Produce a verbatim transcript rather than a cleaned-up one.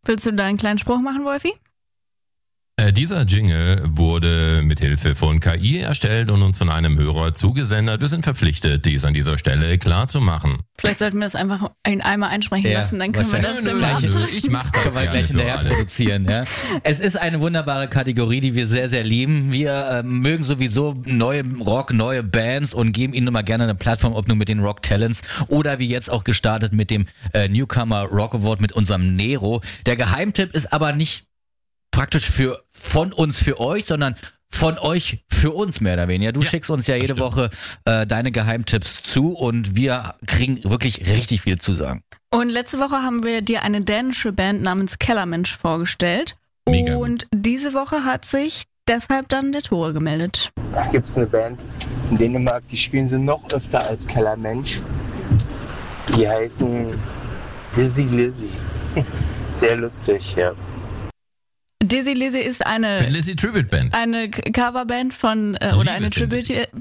Willst du da einen kleinen Spruch machen, Wolfi? Äh, dieser Jingle wurde mit Hilfe von K I erstellt und uns von einem Hörer zugesendet. Wir sind verpflichtet, dies an dieser Stelle klar zu machen. Vielleicht sollten wir das einfach in einmal einsprechen Ja, lassen, dann können wir das Nö, nö, immer nö, abtragen. ich mach das Können wir gerne gleich für hinterher alle. produzieren. Ja? Es ist eine wunderbare Kategorie, die wir sehr, sehr lieben. Wir äh, mögen sowieso neue Rock, neue Bands und geben ihnen immer gerne eine Plattform, ob nur mit den Rock Talents oder wie jetzt auch gestartet mit dem äh, Newcomer Rock Award mit unserem Nero. Der Geheimtipp ist aber nicht praktisch für von uns für euch, sondern von euch für uns mehr oder weniger. Du Ja, schickst uns ja jede stimmt. Woche äh, deine Geheimtipps zu und wir kriegen wirklich richtig viel zu sagen. Und letzte Woche haben wir dir eine dänische Band namens Kellermensch vorgestellt. Mega Und diese Woche hat sich deshalb dann der Tore gemeldet. Da gibt es eine Band in Dänemark, die spielen sie noch öfter als Kellermensch. Die heißen Dizzy Lizzy. Sehr lustig, ja. Dizzy Lizzy ist eine, Lizzy Tribute Band. eine Coverband von, äh, Ich oder liebe eine Thin Tribute,